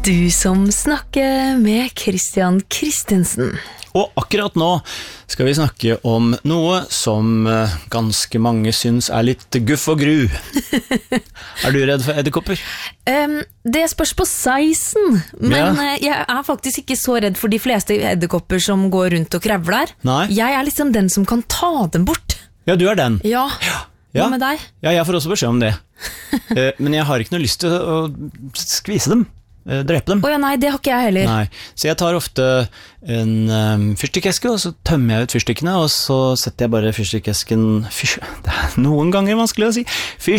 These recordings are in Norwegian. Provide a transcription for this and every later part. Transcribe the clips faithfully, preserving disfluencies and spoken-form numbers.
Du som snakker med Christian Christensen. Og akkurat nå skal vi snakke om noe som ganske mange syns er litt guff og gru. Er du redd for edderkopper? Um, det spørs på sizen, men Ja. jeg er faktisk ikke så redd for de fleste edderkopper som går rundt og krevler. Nei. Jeg er liksom den som kan ta dem bort. Ja, du er den. Ja, Ja. hva med deg? Ja, jeg får også beskjed om det. Eh, Men jeg har ikke noe lyst til å skvise dem, eh, drepe dem. Åja, nei, det har ikke jeg heller. Nei, så jeg tar ofte en um, fyrstikkeske, og så tømmer jeg ut fyrstikkene, og så setter jeg bare fyrstikkesken, fyr, det er noen ganger vanskelig å si,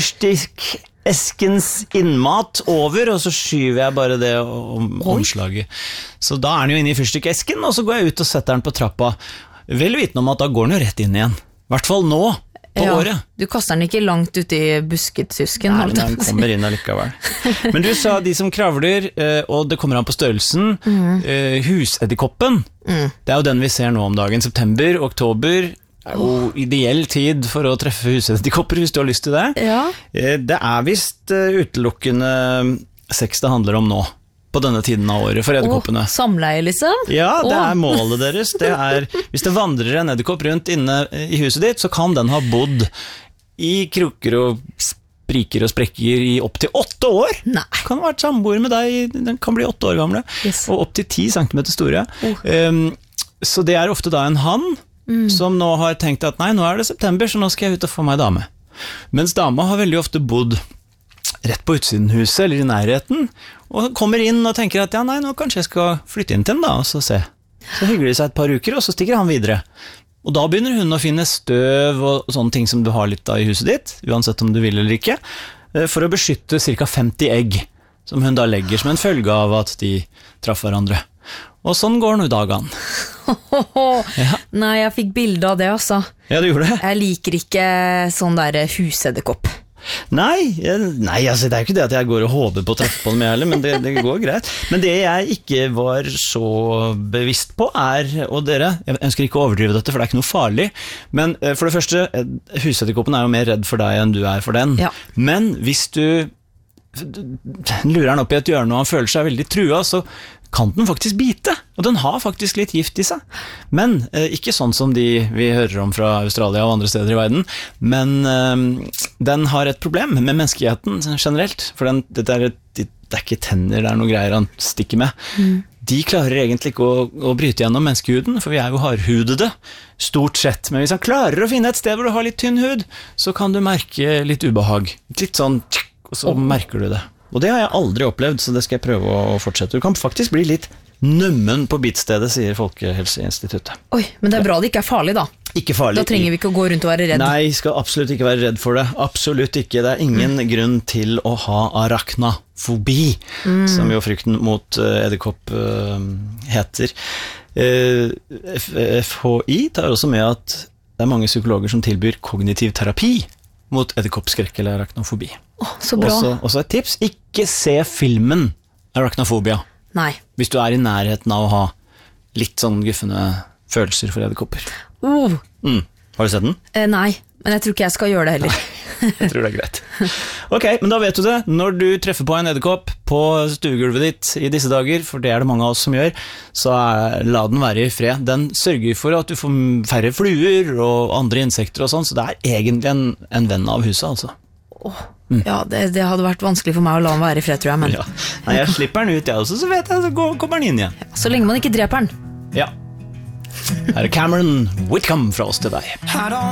fyrstikkeskens innmat over, og så skyver jeg bare det om, omslaget. Så da er den jo inne i fyrstikkesken, og så går jeg ut og setter den på trappa, vel vitende om at da går den jo rett inn igjen. I hvert fall nå, på Ja, året. du kaster den ikke langt ut i busketsusken. Nei, holdt men jeg den på å si. kommer inn allikevel. Men du sa de som kravler, eh, og det kommer an på størrelsen, eh, husedderkoppen, det er jo den vi ser nå om dagen. September, oktober er jo ideell tid for å treffe husedderkopper, hvis du har lyst til det. Ja. Eh, Det er vist eh, utelukkende sex det handler om nå, på denne tiden av året, for edderkoppene. Åh, samleie liksom? Ja, det Åh. er målet deres. Det er, hvis det vandrer en edderkopp rundt inne i huset ditt, så kan den ha bodd i kroker og spriker og sprekker i opp til åtte år. Nei. Kan ha vært samboer med deg, den kan bli åtte år gamle, Yes. og opp til ti centimeter store. Oh. Um, så det er ofte da en hann som nå har tenkt at nei, nå er det september, så nå skal jeg ut og få meg dame. Mens dama har veldig ofte bodd rett på utsiden huset, eller i nærheten, og kommer inn og tenker at ja, nei, nå kanskje jeg skal flytte inn til den da, og så se. Så hygger de seg et par uker, og så stikker han videre. Og da begynner hun å finne støv og sånne ting som du har litt av i huset ditt, uansett om du vil eller ikke, for å beskytte cirka femti egg, som hun da legger som en følge av at de traff hverandre. Og sånn går nå dagene. Ja. Nei, jeg fikk bilde av det, altså. Ja, du gjorde det? Jeg liker ikke sånn der husedderkopp. Nei, jeg- nei altså, det er jo ikke det at jeg går og håper på å treffe på dem jeg heller, men det, det går greit. Men det jeg ikke var så bevisst på er, og dere, jeg ønsker ikke å overdrive dette, for det er ikke noe farlig, men eh, for det første, eh, husedderkoppen er jo mer redd for deg enn du er for den. Ja. Men hvis du lurer den opp i et hjørne og han føler seg veldig trua, så kan den faktisk bite, og den har faktisk litt gift i seg. Men eh, ikke sånn som de vi hører om fra Australia og andre steder i verden, men eh, den har et problem med menneskeheten generelt, for den, det, er et, det er ikke tenner, det er noe greier han stikker med. De klarer egentlig ikke å, å bryte gjennom menneskehuden, for vi er jo hardhudede, stort sett. Men hvis han klarer å finne et sted hvor du har litt tynn hud, så kan du merke litt ubehag. Litt sånn, og så merker du det. Og det har jeg aldri opplevd, så det skal jeg prøve å fortsette. Du kan faktisk bli litt nummen på bitstedet, sier Folkehelseinstituttet. Oi, men det er bra det ikke er farlig da. Ikke farlig. Da trenger vi ikke å gå rundt og være redd. Nei, skal absolutt ikke være redd for det. Absolutt ikke. Det er ingen grunn til å ha arachnofobi, som jo frykten mot uh, edderkopp uh, heter. Uh, F H I tar også med at det er mange psykologer som tilbyr kognitiv terapi mot edderkoppskrekk eller arachnofobi. Åh, så bra. Også, også et tips, ikke se filmen Arachnofobia, Nei. hvis du er i nærheten av å ha litt sånn guffende følelser for edderkopper. Uh, Mm. Har du sett den? eh, nei, men jeg tror ikke jeg skal gjøre det heller. Jeg tror det er greit. Ok, men da vet du det. Når du treffer på en edderkopp på stuegulvet ditt i disse dager, for det er det mange av oss som gjør, så er, la den være i fred. Den sørger for at du får færre fluer og andre insekter og sånn, så det er egentlig en, en venn av huset, altså. Åh, Ja, det, det hadde vært vanskelig for meg å la den være i fred, tror jeg, men Ja. Nei, jeg slipper den ut, jeg også, så vet jeg, så går- kommer den inn igjen. så lenge man ikke dreper den. Ja. Her er Cameron Whitcomb fra oss til deg.